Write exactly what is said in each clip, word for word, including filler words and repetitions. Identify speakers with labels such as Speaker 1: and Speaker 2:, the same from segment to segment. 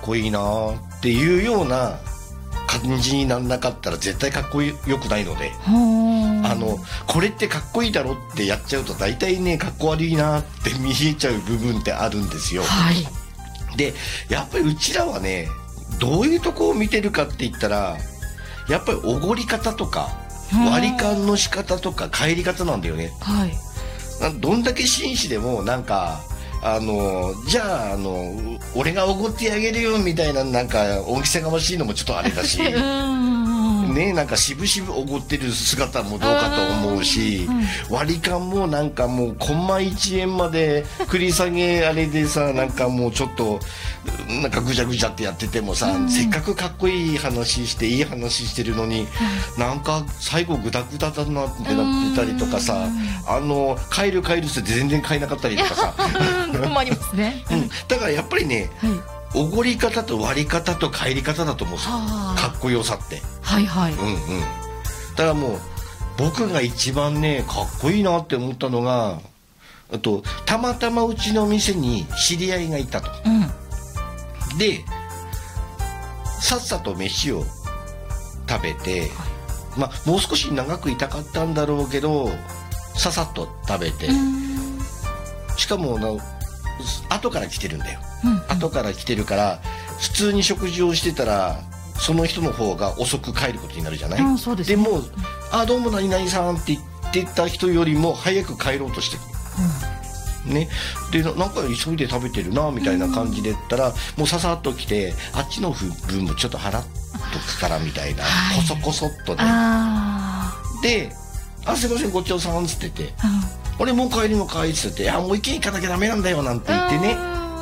Speaker 1: こいいなっていうような感じにならなかったら絶対かっこよくないので、あのこれってかっこいいだろってやっちゃうと大体ねかっこ悪いなって見えちゃう部分ってあるんですよ。
Speaker 2: はい、
Speaker 1: でやっぱりうちらはねどういうとこを見てるかって言ったらやっぱりおごり方とか割り勘の仕方とか帰り方なんだよね。
Speaker 2: はい、
Speaker 1: どんだけ紳士でもなんかあのじゃああの俺がおごってあげるよみたいななんか恩着せがましいのもちょっとあれだしね、なんか渋々おごってる姿もどうかと思うし、割り勘もなんかもうコンマいちえんまで繰り下げあれでさなんかもうちょっとなんかぐちゃぐちゃってやっててもさ、うん、せっかくかっこいい話していい話してるのに、うん、なんか最後グダグダだなってなってたりとかさ、あの帰る帰るって全然買えなかったりとかさ
Speaker 2: 困りますね、
Speaker 1: うん、だからやっぱりね、はい、おごり方と割り方と帰り方だと思うんですよ、かっこよさって。
Speaker 2: はいはい、
Speaker 1: うんうん、だからもう僕が一番ねかっこいいなって思ったのが、あとたまたまうちの店に知り合いがいたと、うん、でさっさと飯を食べて、はい、まあもう少し長くいたかったんだろうけどささっと食べて、しかもな後から来てるんだよ、うんうん、後から来てるから普通に食事をしてたらその人の方が遅く帰ることになるじゃない。うん、そうですね、でも「あどうも何々さん」って言ってた人よりも早く帰ろうとしてる、うんね、でなんか急いで食べてるなみたいな感じで言ったら、うん、もうささっと来てあっちの分もちょっと払っとくからみたいな、はい、こそこそっとね。で「あすいませんごちそうさん」っつってて「うん、俺もう帰るのかい」っつって「いやもう一軒行かなきゃダメなんだよ」なんて言ってね。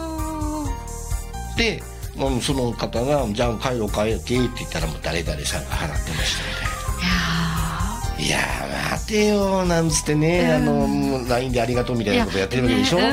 Speaker 1: でその方が「じゃあ帰ろう帰ろう」って言ったらもう誰々さんが払ってましたみたいな。いやー待てよなんつってね、あの ライン でありがとうみたいなことやってるわけでしょ。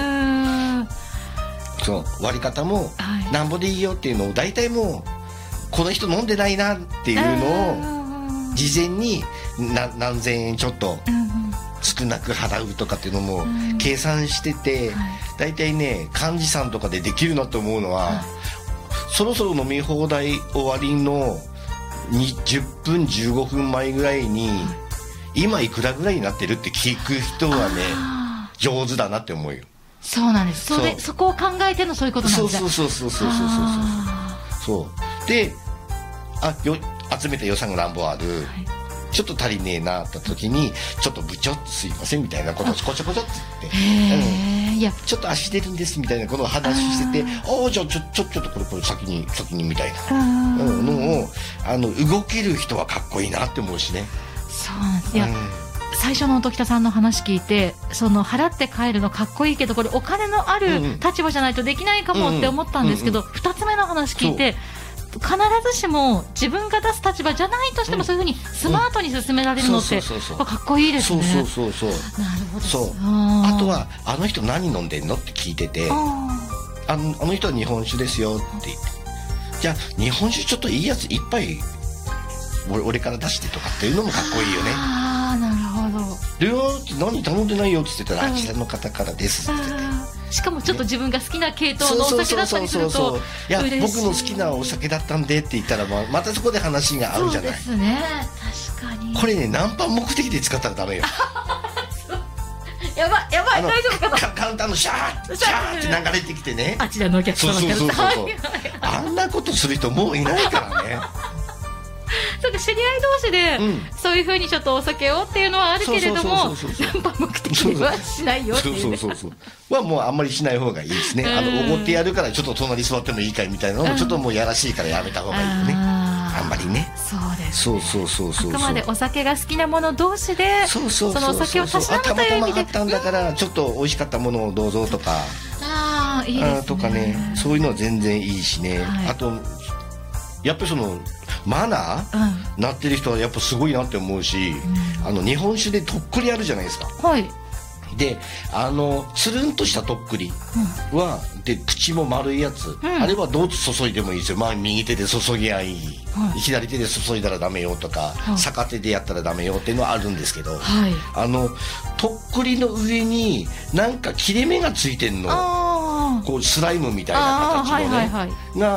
Speaker 1: そう割り方もなんぼでいいよっていうのを大体もうこの人飲んでないなっていうのを事前にな何千円ちょっと少なく払うとかっていうのも計算してて、大体ね幹事さんとかでできるなと思うのは、そろそろ飲み放題終わりのじゅっぷんじゅうごふんまえぐらいに今いくらぐらいになってるって聞く人はね上手だなって思うよ。
Speaker 2: そうなんです。それそこを考えてのそういうことなんですね。
Speaker 1: そうそうそうそうそうそうそうそうで、あよ集めた予算が何本ある、はい、ちょっと足りねえなって時にちょっと部長すいませんみたいなことをこちょこちょって言って、うん、いやちょっと足出るんですみたいなことを話してて、ああじゃあちょちょちょっとこれこれ先に先にみたいな、うん、のをあの動ける人はかっこいいなって思うしね。
Speaker 2: そうなんです。いや、うん、最初の音喜多さんの話聞いて、その払って帰るのかっこいいけどこれお金のある立場じゃないとできないかもって思ったんですけど、ふたつめの話聞いて必ずしも自分が出す立場じゃないとしても、うん、そういうふうにスマートに進められるのってかっこいいですね。
Speaker 1: そうそうそうそう。なるほど。そう。あとはあの人何飲んでんのって聞いてて、あのあの人は日本酒ですよって言って、じゃあ日本酒ちょっといいやつ一杯俺, 俺から出してとかっていうのもかっこいいよね。ああなるほど。で何頼んでないよって言ってたら、あちらの方からですって言ってて、
Speaker 2: しかもちょっと自分が好きな系統のお酒だったりすると、
Speaker 1: いや僕の好きなお酒だったんでって言ったら、まあ、またそこで話が合うじゃない。
Speaker 2: そうですね、確かに。
Speaker 1: これねナンパ目的で使ったらダメよ。
Speaker 2: やばいやばい大丈夫かな。
Speaker 1: カウンターのシャーシャーって流れてきてね、
Speaker 2: あちらのお客様から、そうそうそうそう
Speaker 1: あんなことする人もういないからね。
Speaker 2: そうか知り合い同士で、うん、そういうふうにちょっとお酒をっていうのはあるけれども、ナンパ目的にはしないよっていう、ね、そうそうそうそうはもうあんまりしない方がいいですね。あのおごってやるからちょっと隣座ってもいいかいみたいなのもちょっともうやらしいからやめた方がいいよね。あんまりね。 そうですね。
Speaker 1: そうそうそうそう。
Speaker 2: あくまでお酒が好きなもの同士でそのお酒をたしなむという意味で、
Speaker 1: たまたまあったんだからちょっと美味しかったものをどうぞとか、
Speaker 2: あいいですね。
Speaker 1: とかね、そういうのは全然いいしね、はい、あとやっぱりそのマナー、うん、なってる人はやっぱすごいなって思うし、うん、あの日本酒でとっくりあるじゃないですか。
Speaker 2: はい。
Speaker 1: であのつるんとしたとっくりは、うん、で口も丸いやつ、うん、あれはどう注いでもいいですよ。まあ右手で注ぎゃいい、はい、左手で注いだらダメよとか、はい、逆手でやったらダメよっていうのはあるんですけど、はい、あのとっくりの上になんか切れ目がついてんの、こうスライムみたいな形のね、が